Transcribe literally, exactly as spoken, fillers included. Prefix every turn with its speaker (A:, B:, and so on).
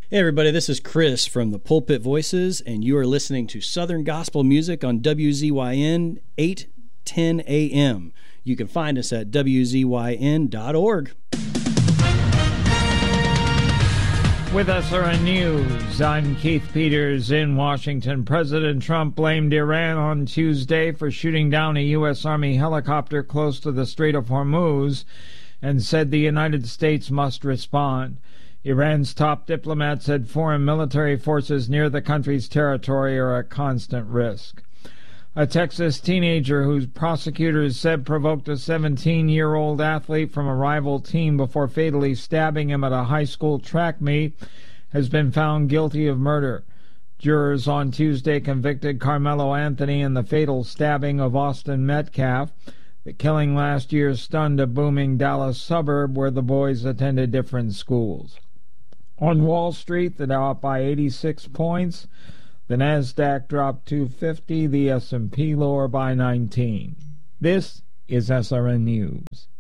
A: Hey everybody, this is Chris from the Pulpit Voices, and you are listening to Southern Gospel Music on W Z Y N eight ten A M. You can find us at W Z Y N dot org.
B: With S R N News, I'm Keith Peters in Washington. President Trump blamed Iran on Tuesday for shooting down a U S Army helicopter close to the Strait of Hormuz and said the United States must respond. Iran's top diplomat said foreign military forces near the country's territory are at constant risk. A Texas teenager whose prosecutors said provoked a seventeen-year-old athlete from a rival team before fatally stabbing him at a high school track meet has been found guilty of murder. Jurors on Tuesday convicted Carmelo Anthony in the fatal stabbing of Austin Metcalf. The killing last year stunned a booming Dallas suburb where the boys attended different schools. On Wall Street, the Dow up by eighty-six points. The Nasdaq dropped two fifty, the S and P lower by nineteen. This is S R N News.